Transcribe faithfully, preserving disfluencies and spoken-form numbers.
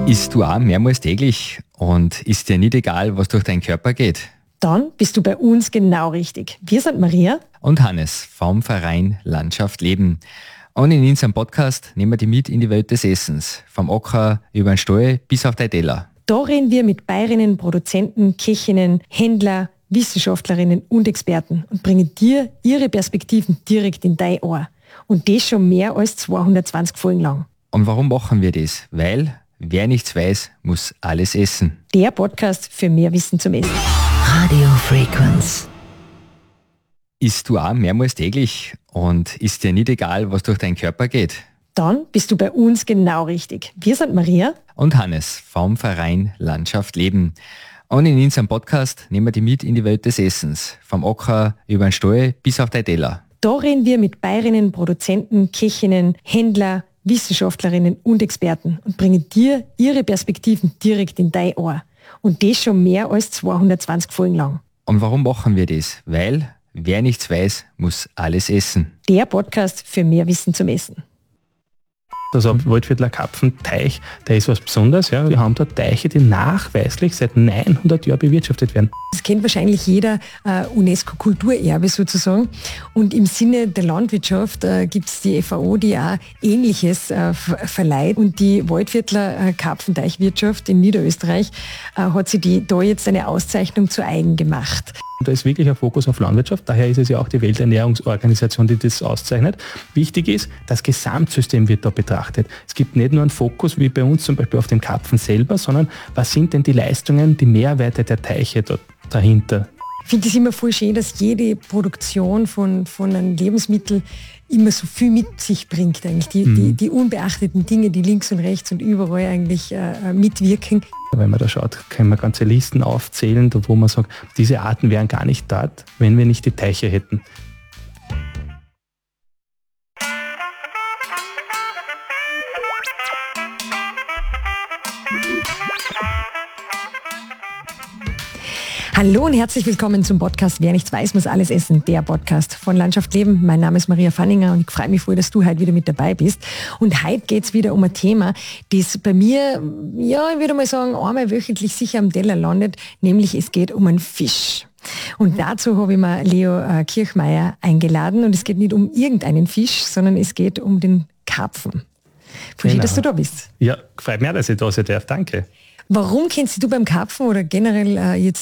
Isst du auch mehrmals täglich und ist dir nicht egal, was durch deinen Körper geht? Dann bist du bei uns genau richtig. Wir sind Maria und Hannes vom Verein Landschaft Leben. Und in unserem Podcast nehmen wir dich mit in die Welt des Essens. Vom Acker über den Stall bis auf dein Teller. Da reden wir mit Bäuerinnen, Produzenten, Köchinnen, Händler, Wissenschaftlerinnen und Experten und bringen dir ihre Perspektiven direkt in dein Ohr. Und das schon mehr als zweihundertzwanzig Folgen lang. Und warum machen wir das? Weil wer nichts weiß, muss alles essen. Der Podcast für mehr Wissen zum Essen. Radio Frequenz. Isst du auch mehrmals täglich und ist dir nicht egal, was durch deinen Körper geht? Dann bist du bei uns genau richtig. Wir sind Maria und Hannes vom Verein Landschaft Leben. Und in unserem Podcast nehmen wir dich mit in die Welt des Essens. Vom Acker über den Stall bis auf dein Teller. Da reden wir mit Bäuerinnen, Produzenten, Köchinnen, Händler, Wissenschaftlerinnen und Experten und bringen dir ihre Perspektiven direkt in dein Ohr. Und das schon mehr als zweihundertzwanzig Folgen lang. Und warum machen wir das? Weil wer nichts weiß, muss alles essen. Der Podcast für mehr Wissen zum Essen. Also Waldviertler Karpfenteich, der ist was Besonderes. Ja. Wir haben dort Teiche, die nachweislich seit neunhundert Jahren bewirtschaftet werden. Das kennt wahrscheinlich jeder, äh, UNESCO-Kulturerbe sozusagen. Und im Sinne der Landwirtschaft äh, gibt es die F A O, die auch Ähnliches äh, verleiht. Und die Waldviertler äh, Karpfenteichwirtschaft in Niederösterreich äh, hat sich die, da jetzt eine Auszeichnung zu eigen gemacht. Da ist wirklich ein Fokus auf Landwirtschaft, daher ist es ja auch die Welternährungsorganisation, die das auszeichnet. Wichtig ist, das Gesamtsystem wird da betrachtet. Es gibt nicht nur einen Fokus, wie bei uns zum Beispiel auf dem Karpfen selber, sondern was sind denn die Leistungen, die Mehrwerte der Teiche dort dahinter? Ich finde es immer voll schön, dass jede Produktion von, von einem Lebensmittel immer so viel mit sich bringt eigentlich. Die, mhm. die, die unbeachteten Dinge, die links und rechts und überall eigentlich äh, mitwirken. Wenn man da schaut, können wir ganze Listen aufzählen, wo man sagt, diese Arten wären gar nicht dort, wenn wir nicht die Teiche hätten. Hallo und herzlich willkommen zum Podcast Wer nichts weiß, muss alles essen, der Podcast von Landschaft Leben. Mein Name ist Maria Fanninger und ich freue mich voll, dass du heute wieder mit dabei bist. Und heute geht es wieder um ein Thema, das bei mir, ja, ich würde mal sagen, einmal wöchentlich sicher am Teller landet, nämlich es geht um einen Fisch. Und dazu habe ich mir Leo äh, Kirchmeier eingeladen und es geht nicht um irgendeinen Fisch, sondern es geht um den Karpfen. Voll schön, dass du da bist. Ja, freut mich auch, dass ich da sein darf. Danke. Warum kennst du beim Karpfen oder generell äh, jetzt